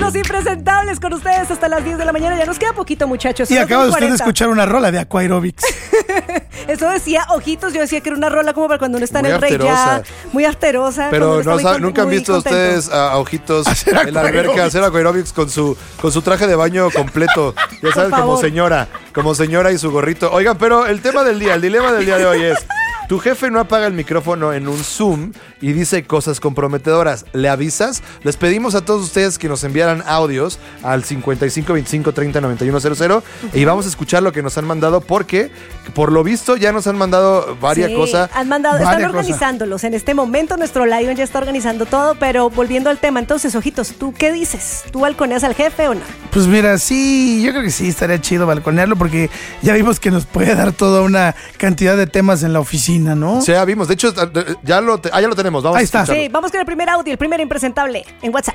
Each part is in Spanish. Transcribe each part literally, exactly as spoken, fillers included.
Los impresentables con ustedes hasta las diez de la mañana. Ya nos queda poquito, muchachos. Y acaba usted de escuchar una rola de Aquaerobics. Eso decía Ojitos, yo decía que era una rola como para cuando uno está Muy en el rey afterosa. ya, muy afterosa. Pero no, con, nunca han muy visto contento. ustedes a, a Ojitos Hacer en la alberca hacer aquaerobics con su, con su traje de baño completo. Ya sabes, como favor. señora, como señora y su gorrito. Oigan, pero el tema del día, el dilema del día de hoy es: tu jefe no apaga el micrófono en un Zoom y dice cosas comprometedoras. ¿Le avisas? Les pedimos a todos ustedes que nos enviaran audios al cincuenta y cinco veinticinco treinta noventa y uno cero cero y vamos a escuchar lo que nos han mandado porque, por lo visto, ya nos han mandado varias Sí, cosas. Han mandado, Varias están cosas. organizándolos. En este momento nuestro Lion ya está organizando todo, pero volviendo al tema, entonces, Ojitos, ¿tú qué dices? ¿Tú balconeas al jefe o no? Pues mira, sí, yo creo que sí estaría chido balconearlo porque ya vimos que nos puede dar toda una cantidad de temas en la oficina, ¿no? Sí, ya vimos. De hecho, ya lo, te- ah, ya lo tenemos. Vamos Ahí a está. escucharlo. Sí, vamos con el primer audio, el primer impresentable en WhatsApp.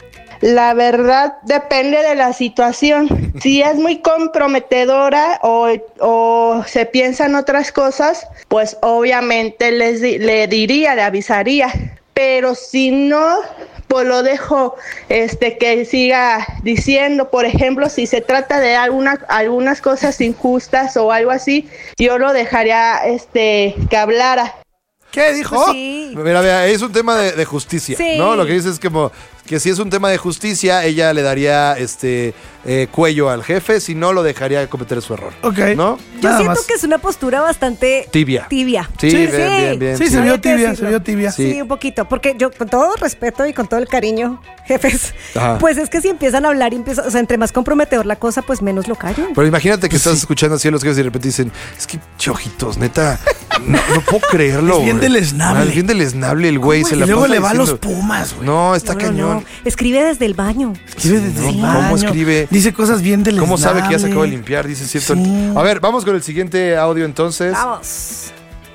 La verdad depende de la situación. Si es muy comprometedora o, o se piensan otras cosas, pues obviamente les di- le diría, le avisaría. Pero si no, pues lo dejo este que siga diciendo. Por ejemplo, si se trata de alguna, algunas cosas injustas o algo así, yo lo dejaría este que hablara. ¿Qué dijo? Pues sí. Mira, vea, es un tema de, de justicia, Sí. ¿no? Lo que dice es como que si es un tema de justicia, ella le daría este eh, cuello al jefe, si no lo dejaría cometer su error. Ok. ¿No? Yo Nada siento más. que es una postura bastante Tibia. Tibia. Sí, bien, bien, bien. Sí, se Había vio que tibia, decirlo. se vio tibia. Sí. Sí. un poquito. Porque yo, con todo respeto y con todo el cariño, jefes, Ajá. pues es que si empiezan a hablar y empiezan, o sea, entre más comprometedor la cosa, pues menos lo callan. Pero imagínate que Pues estás sí. escuchando así a los jefes y de repente dicen, es que chojitos, neta, no, no puedo creerlo. Es bien güey. deleznable. Ah, Es bien deleznable el güey. Se Y la luego pasa le va a los diciendo, Pumas, güey. No, está No, no, cañón. no. Escribe desde el baño. Escribe desde no, el ¿cómo baño. escribe? Dice cosas bien deleznables. ¿Cómo sabe que ya se acabó de limpiar? Dice cierto. Sí. A ver, vamos con el siguiente audio entonces. Vamos.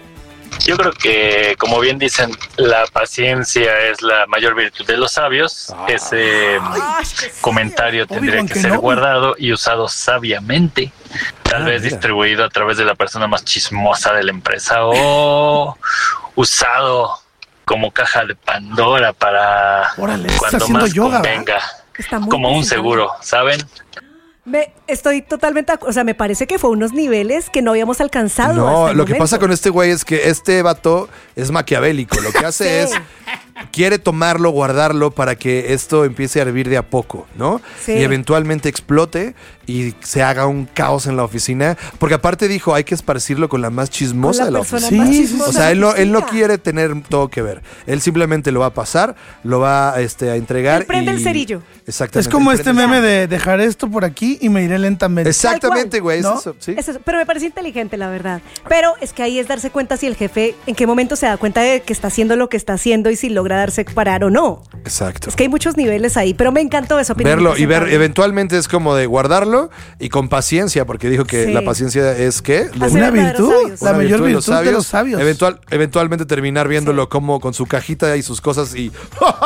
Yo creo que, como bien dicen, la paciencia es la mayor virtud de los sabios. Ese comentario tendría Obi-Wan que ser Kenobi. guardado y usado sabiamente. Tal Ah, vez mira. distribuido a través de la persona más chismosa de la empresa o usado como caja de Pandora para Órale, está cuando haciendo más yoga, convenga. Está muy Como un presentable. seguro, ¿saben? Me, estoy totalmente, acu- o sea, me parece que fue unos niveles que no habíamos alcanzado. No, hasta el lo que momento. pasa con este güey es que este vato es maquiavélico. Lo que hace Sí. es, quiere tomarlo, guardarlo para que esto empiece a hervir de a poco, ¿no? Sí. Y eventualmente explote y se haga un caos en la oficina. Porque aparte dijo, hay que esparcirlo con la más chismosa Con de la la persona oficina. más Sí, sí, chismosa O sea, de él la no, él no oficina. quiere tener todo que ver. Él simplemente lo va a pasar, lo va este, a entregar. Él prende y- el cerillo. Exactamente. Es como él este prende el meme de dejar esto por aquí y me iré lentamente. Exactamente, güey. es ¿no? eso, ¿sí? Es eso, pero me parece inteligente, la verdad. Pero es que ahí es darse cuenta si el jefe, en qué momento se da cuenta de que está haciendo lo que está haciendo y si logra darse parar o no. Exacto. Es que hay muchos niveles ahí, pero me encantó esa opinión. Verlo y ver, presentable. eventualmente es como de guardarlo y con paciencia, porque dijo que Sí. la paciencia es que Hacer Una verdaderos virtud, sabios. la una mayor de virtud de los sabios. Eventual, eventualmente terminar viéndolo como con su cajita y sus cosas y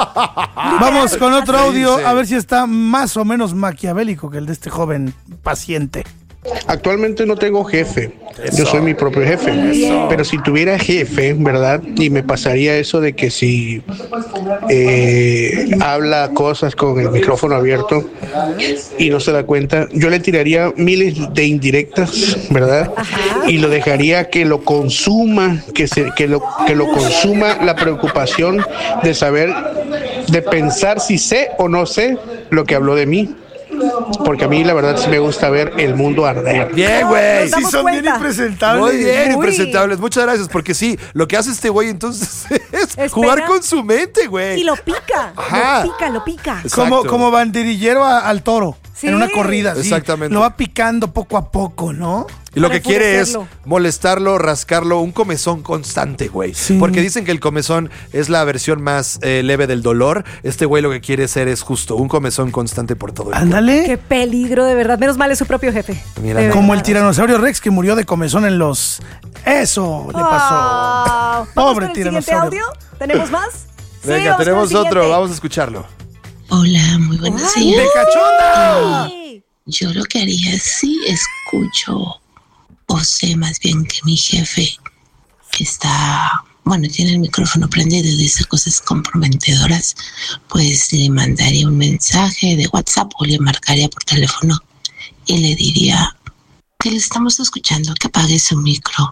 Vamos con otro Sí, audio sí. a ver si está más o menos maquiavélico que el de este joven paciente. Actualmente no tengo jefe, yo soy mi propio jefe, pero si tuviera jefe, ¿verdad? Y me pasaría eso de que si eh, habla cosas con el micrófono abierto y no se da cuenta, yo le tiraría miles de indirectas, ¿verdad? Y lo dejaría que lo consuma, que, se, que, lo, que lo consuma la preocupación de saber, de pensar si sé o no sé lo que habló de mí. Porque a mí la verdad sí me gusta ver el mundo arder. bien, güey. Nos damos son bien cuenta. impresentables. Muy bien, Muy. impresentables. Muchas gracias, porque sí, lo que hace este güey entonces es Espera. jugar con su mente, güey. Y lo pica, Ajá. lo pica, lo pica. Exacto. Como, como banderillero a- al toro. Sí. En una corrida. así. Exactamente. Lo va picando poco a poco, ¿no? Y lo Para que quiere es enfurecerlo. molestarlo, rascarlo, un comezón constante, güey. Sí. Porque dicen que el comezón es la versión más eh, leve del dolor. Este güey lo que quiere hacer es justo un comezón constante por todo el cuerpo. Ándale. Qué peligro, de verdad. Menos mal es su propio jefe. Mira, De Como el verdad. tiranosaurio Rex que murió de comezón en los... Eso le pasó. Ah, ¿vamos Pobre con el siguiente tiranosaurio. audio? ¿Tenemos más? Sí, Venga, vamos con tenemos el otro, siguiente. vamos a escucharlo. Hola, muy buenos Ay, días. ¡De cachonda! Ay. Yo lo que haría si escucho o sé más bien que mi jefe está bueno, tiene el micrófono prendido y dice cosas comprometedoras, pues le mandaría un mensaje de WhatsApp o le marcaría por teléfono y le diría que le estamos escuchando, que apague su micro.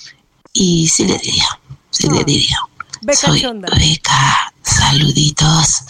Y sí le diría, sí oh. le diría. Beca Soy chonda. Beca, saluditos.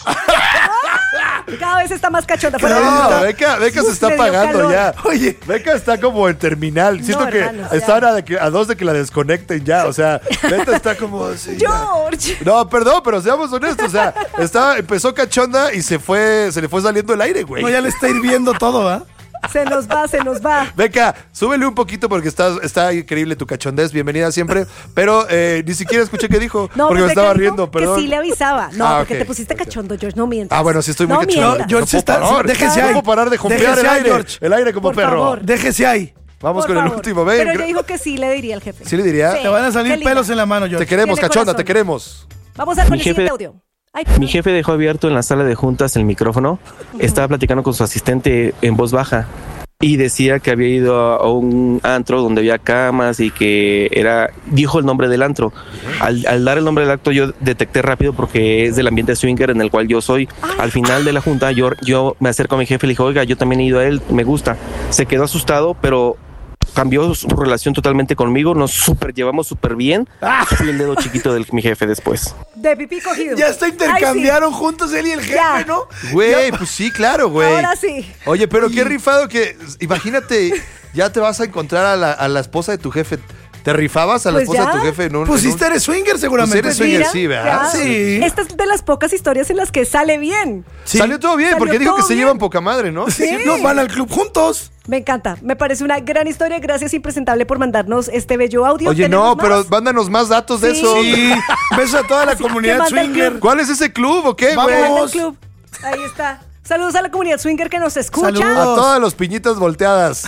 Cada vez está más cachonda. No, Beca, Beca se está apagando ya. Oye, Beca está como en terminal. Siento no, que hermanos, están a, de que, a dos de que la desconecten ya. O sea, Beca está como así. George. Ya. No, perdón, pero seamos honestos. O sea, está, empezó cachonda y se fue, se le fue saliendo el aire, güey. no, ya le está hirviendo todo, ¿ah? ¿eh? Se nos va, se nos va. Beca, súbele un poquito porque está, está increíble tu cachondez. Bienvenida siempre. Pero eh, ni siquiera escuché qué dijo. No, porque me Beca estaba dijo riendo, perdón. Que sí le avisaba. No, Ah, porque ok, te pusiste ok. cachondo, George. No mientas. Ah, bueno, sí estoy muy no cachondo. mientas. George No se puedo está- parar. déjese No ahí. puedo parar de jompear Déjese el ahí, aire. George. El aire como Por perro. favor. Déjese ahí. Vamos Por con favor. el último. Ven. Pero ella dijo que sí le diría al jefe. ¿Sí le diría? Sí. Te van a Qué salir linda. pelos en la mano, George. Te queremos, Tiene cachonda, corazón. te queremos. Vamos a ver con Mi el siguiente jefe- audio. Ay, Mi jefe dejó abierto en la sala de juntas el micrófono. Estaba platicando con su asistente en voz baja y decía que había ido a un antro donde había camas y que era, dijo el nombre del antro. Al, al dar el nombre del acto yo detecté rápido porque es del ambiente swinger en el cual yo soy. Al final de la junta yo, yo me acerco a mi jefe y le dije, oiga, yo también he ido a él, me gusta. Se quedó asustado, pero cambió su relación totalmente conmigo, nos super llevamos súper bien. Fui el dedo chiquito de mi jefe después. de pipí cogido. Ya está intercambiaron juntos él y el jefe, Ya. ¿no? Güey, pues sí, claro, güey. Ahora sí. Oye, pero qué rifado que... Imagínate, ya te vas a encontrar a la, a la esposa de tu jefe. ¿Te rifabas a la Pues esposa ya. de tu jefe en un... Pues en si un- eres swinger seguramente. Pues eres swinger, Mira, sí, ¿verdad? ya. Sí. Esta es de las pocas historias en las que sale bien. Sí. Salió todo bien, Salió porque dijo que todo se bien. llevan poca madre, ¿no? Sí, no, van al club juntos. Me encanta. Me parece una gran historia. Gracias, Impresentable, por mandarnos este bello audio. Oye, ¿Tenemos no, más? pero mándanos más datos de Sí. eso. Sí. Besos a toda la que comunidad manda el swinger. club. ¿Cuál es ese club o qué, Vamos. güey? Manda el club. Ahí está. Saludos a la comunidad swinger que nos escucha. A Saludos. todas los piñitas volteadas.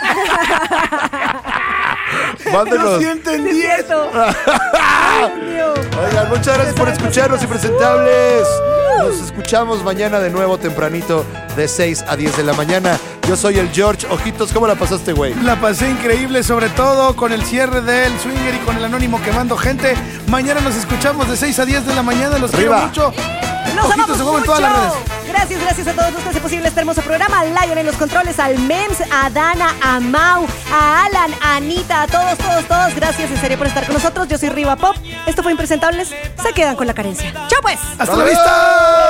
Mándenos. Yo sí Es entendí. cierto. Ay, Dios mío. Oigan, muchas gracias por escucharnos, Impresentables. Nos escuchamos mañana de nuevo tempranito de seis a diez de la mañana. Yo soy el George. Ojitos, ¿cómo la pasaste, güey? La pasé increíble, sobre todo con el cierre del swinger y con el anónimo quemando gente. Mañana nos escuchamos de seis a diez de la mañana. Los quiero Arriba. mucho. Nos Ojitos, amamos se mueven mucho. todas las redes. Gracias, gracias a todos los que hacen posible este hermoso programa. A Lion en los controles, al Mems, a Dana, a Mau, a Alan, a Anita, a todos, todos, todos. Gracias en serio por estar con nosotros. Yo soy Riva Pop. Esto fue Impresentables. Se quedan con la carencia. ¡Chao pues! ¡Hasta la vista!